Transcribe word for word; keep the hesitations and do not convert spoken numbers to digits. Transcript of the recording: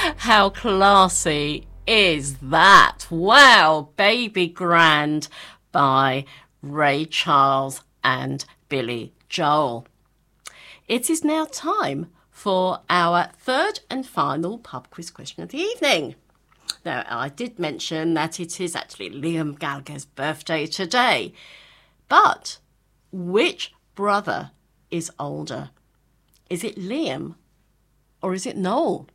How classy is that? Wow, Baby Grand by Ray Charles and Billy Joel. It is now time for our third and final pub quiz question of the evening. Now, I did mention that it is actually Liam Gallagher's birthday today. But which brother is older? Is it Liam or is it Noel?